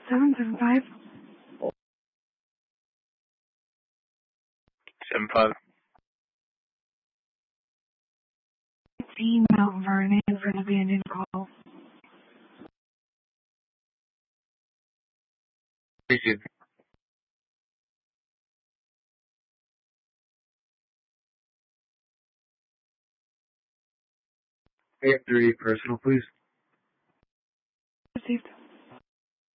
775. 75. Email Vernon for the abandoned call. Received. We have 3 personal, please.